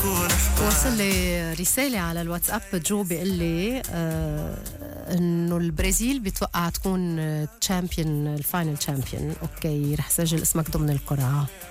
وصل لي رسالة على الواتساب جو بيقول لي انه البرازيل بتوقع تكون تشامبيون، الفاينل تشامبيون. اوكي رح سجل اسمك ضمن القرعة.